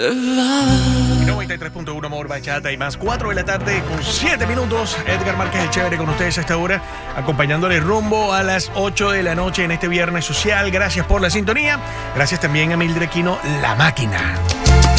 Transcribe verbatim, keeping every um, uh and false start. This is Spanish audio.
noventa y tres punto uno Amor Bachata y más, cuatro de la tarde con siete minutos. Edgar Márquez el Chévere con ustedes a esta hora, acompañándole rumbo a las ocho de la noche en este viernes social. Gracias por la sintonía. Gracias también a Mildred Quino, La Máquina.